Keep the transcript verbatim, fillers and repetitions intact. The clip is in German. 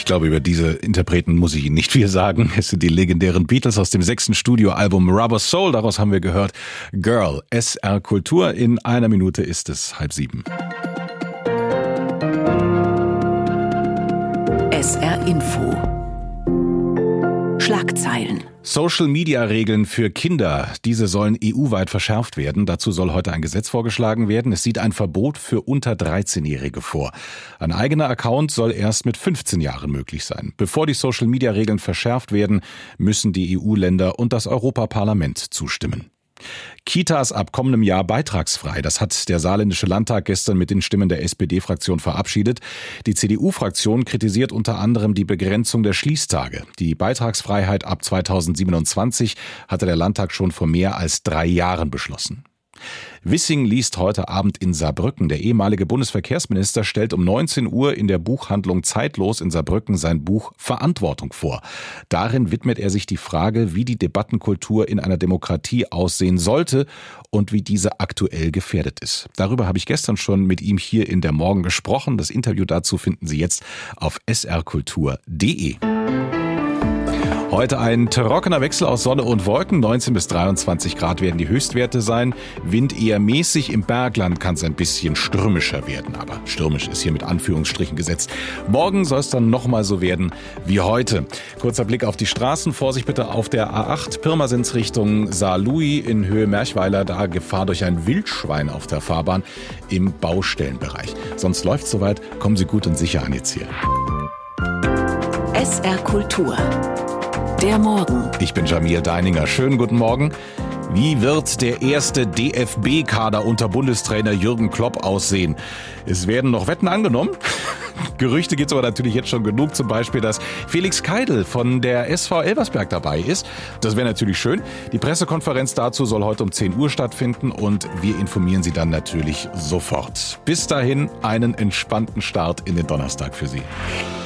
Ich glaube, über diese Interpreten muss ich Ihnen nicht viel sagen. Es sind die legendären Beatles aus dem sechsten Studioalbum Rubber Soul. Daraus haben wir gehört Girl. S R Kultur. In einer Minute ist es halb sieben. S R Info. Schlagzeilen. Social-Media-Regeln für Kinder, diese sollen E U-weit verschärft werden. Dazu soll heute ein Gesetz vorgeschlagen werden. Es sieht ein Verbot für unter dreizehn-Jährige vor. Ein eigener Account soll erst mit fünfzehn Jahren möglich sein. Bevor die Social-Media-Regeln verschärft werden, müssen die E U-Länder und das Europaparlament zustimmen. Kitas ab kommendem Jahr beitragsfrei. Das hat der Saarländische Landtag gestern mit den Stimmen der S P D-Fraktion verabschiedet. Die C D U-Fraktion kritisiert unter anderem die Begrenzung der Schließtage. Die Beitragsfreiheit ab zweitausendsiebenundzwanzig hatte der Landtag schon vor mehr als drei Jahren beschlossen. Wissing liest heute Abend in Saarbrücken. Der ehemalige Bundesverkehrsminister stellt um neunzehn Uhr in der Buchhandlung Zeitlos in Saarbrücken sein Buch Verantwortung vor. Darin widmet er sich die Frage, wie die Debattenkultur in einer Demokratie aussehen sollte und wie diese aktuell gefährdet ist. Darüber habe ich gestern schon mit ihm hier in der Morgen gesprochen. Das Interview dazu finden Sie jetzt auf s r kultur punkt d e. Heute ein trockener Wechsel aus Sonne und Wolken. neunzehn bis dreiundzwanzig Grad werden die Höchstwerte sein. Wind eher mäßig. Im Bergland kann es ein bisschen stürmischer werden. Aber stürmisch ist hier mit Anführungsstrichen gesetzt. Morgen soll es dann nochmal so werden wie heute. Kurzer Blick auf die Straßen. Vorsicht bitte auf der A acht. Pirmasens Richtung Saarlouis in Höhe Merchweiler. Da Gefahr durch ein Wildschwein auf der Fahrbahn im Baustellenbereich. Sonst läuft es soweit. Kommen Sie gut und sicher an Ihr Ziel. S R Kultur. Der Morgen. Ich bin Jamil Deininger. Schönen guten Morgen. Wie wird der erste D F B-Kader unter Bundestrainer Jürgen Klopp aussehen? Es werden noch Wetten angenommen. Gerüchte gibt es aber natürlich jetzt schon genug. Zum Beispiel, dass Felix Keidel von der S V Elversberg dabei ist. Das wäre natürlich schön. Die Pressekonferenz dazu soll heute um zehn Uhr stattfinden und wir informieren Sie dann natürlich sofort. Bis dahin einen entspannten Start in den Donnerstag für Sie.